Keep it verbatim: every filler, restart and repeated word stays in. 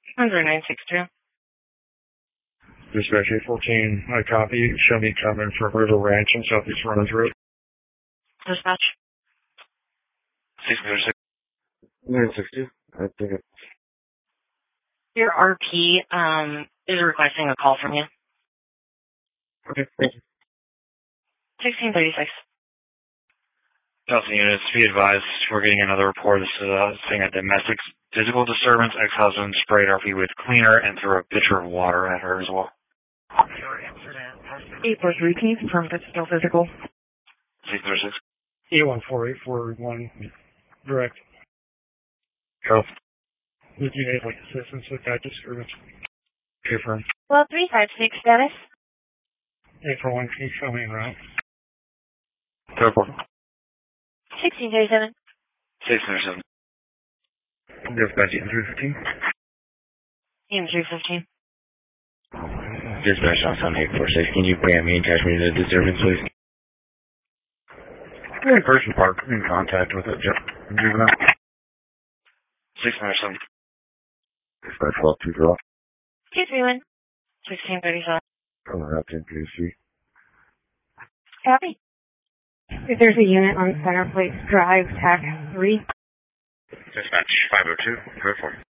one zero nine six two. Dispatch eight fourteen, I copy. Show me coming from River Ranch in Southeast Runners Road. Dispatch. six zero six. nine six two. I think it. Your R P um, is requesting a call from you. Okay, thank you. sixteen thirty-six. Delta units, be advised, we're getting another report. This is uh, saying a domestic physical disturbance. Ex-husband sprayed R P with cleaner and threw a pitcher of water at her as well. eight four three, can you confirm if it's still physical? six zero six. E one four eight four one, direct. Go. Would you need like assistance with that disturbance? Confirm. Well, three five six status. eight four one, can you show me around? Go for sixteen thirty-seven. six zero seven. Dispatch E M three fifteen. E M three fifteen. Dispatch on Sunday eight four six. Can you grant me and catch me to the disturbance, please? In person park, in contact with it, juvenile. six zero seven. Dispatch twelve two zero. two three one. sixteen thirty-seven. Coming out to N P C. Copy. If there's a unit on Center Place Drive, T A C three. Dispatch five oh two. Go for it.